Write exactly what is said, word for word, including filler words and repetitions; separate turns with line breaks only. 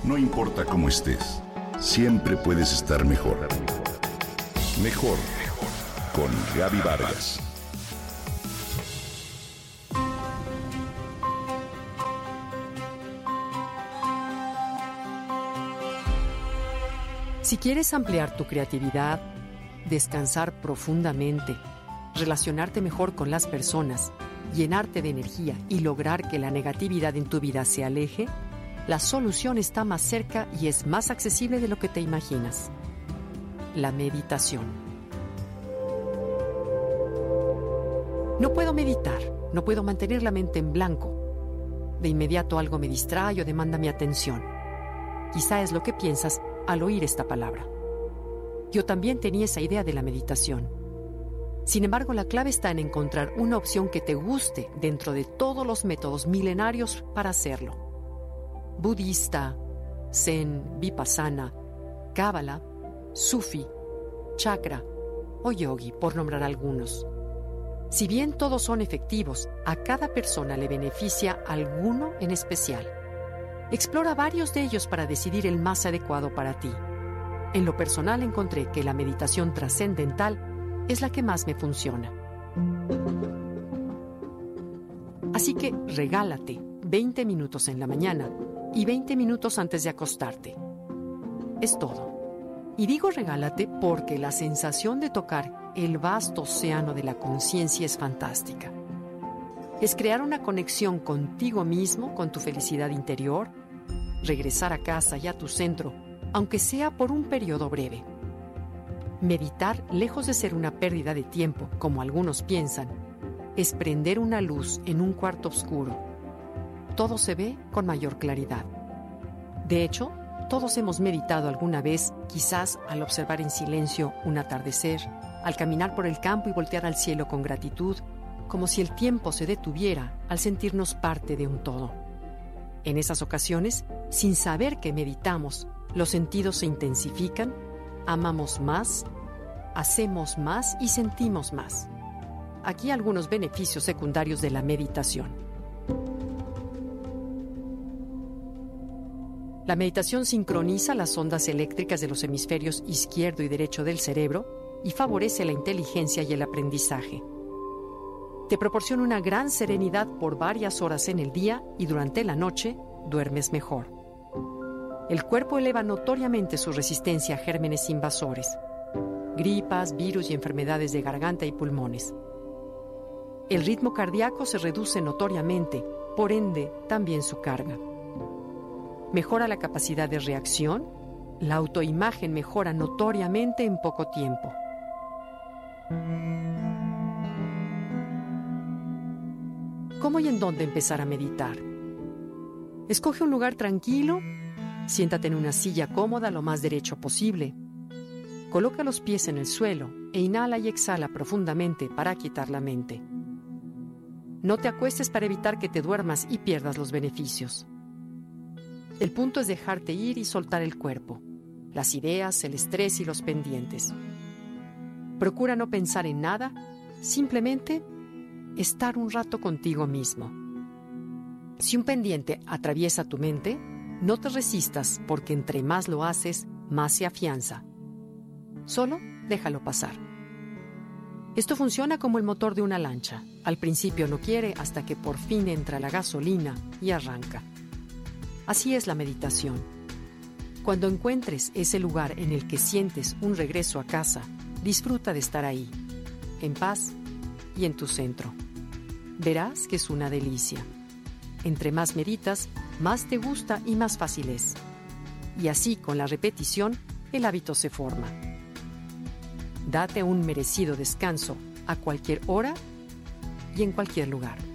No importa cómo estés, siempre puedes estar mejor. Mejor, mejor. Con Gaby Vargas.
Si quieres ampliar tu creatividad, descansar profundamente, relacionarte mejor con las personas, llenarte de energía y lograr que la negatividad en tu vida se aleje, la solución está más cerca y es más accesible de lo que te imaginas. La meditación. No puedo meditar, no puedo mantener la mente en blanco. De inmediato algo me distrae o demanda mi atención. Quizá es lo que piensas al oír esta palabra. Yo también tenía esa idea de la meditación. Sin embargo, la clave está en encontrar una opción que te guste dentro de todos los métodos milenarios para hacerlo. Budista, Zen, Vipassana, Cábala, Sufi, Chakra o Yogi, por nombrar algunos. Si bien todos son efectivos, a cada persona le beneficia alguno en especial. Explora varios de ellos para decidir el más adecuado para ti. En lo personal encontré que la meditación trascendental es la que más me funciona. Así que regálate veinte minutos en la mañana y veinte minutos antes de acostarte. Es todo. Y digo regálate porque la sensación de tocar el vasto océano de la conciencia es fantástica. Es crear una conexión contigo mismo, con tu felicidad interior, regresar a casa y a tu centro, aunque sea por un periodo breve. Meditar, lejos de ser una pérdida de tiempo, como algunos piensan, es prender una luz en un cuarto oscuro. Todo se ve con mayor claridad. De hecho, todos hemos meditado alguna vez, quizás al observar en silencio un atardecer, al caminar por el campo y voltear al cielo con gratitud, como si el tiempo se detuviera al sentirnos parte de un todo. En esas ocasiones, sin saber que meditamos, los sentidos se intensifican, amamos más, hacemos más y sentimos más. Aquí algunos beneficios secundarios de la meditación. La meditación sincroniza las ondas eléctricas de los hemisferios izquierdo y derecho del cerebro y favorece la inteligencia y el aprendizaje. Te proporciona una gran serenidad por varias horas en el día y durante la noche duermes mejor. El cuerpo eleva notoriamente su resistencia a gérmenes invasores, gripas, virus y enfermedades de garganta y pulmones. El ritmo cardíaco se reduce notoriamente, por ende, también su carga. Mejora la capacidad de reacción, la autoimagen mejora notoriamente en poco tiempo. ¿Cómo y en dónde empezar a meditar? Escoge un lugar tranquilo, siéntate en una silla cómoda lo más derecho posible. Coloca los pies en el suelo e inhala y exhala profundamente para quitar la mente. No te acuestes para evitar que te duermas y pierdas los beneficios. El punto es dejarte ir y soltar el cuerpo, las ideas, el estrés y los pendientes. Procura no pensar en nada, simplemente estar un rato contigo mismo. Si un pendiente atraviesa tu mente, no te resistas porque entre más lo haces, más se afianza. Solo déjalo pasar. Esto funciona como el motor de una lancha. Al principio no quiere hasta que por fin entra la gasolina y arranca. Así es la meditación. Cuando encuentres ese lugar en el que sientes un regreso a casa, disfruta de estar ahí, en paz y en tu centro. Verás que es una delicia. Entre más meditas, más te gusta y más fácil es. Y así, con la repetición, el hábito se forma. Date un merecido descanso a cualquier hora y en cualquier lugar.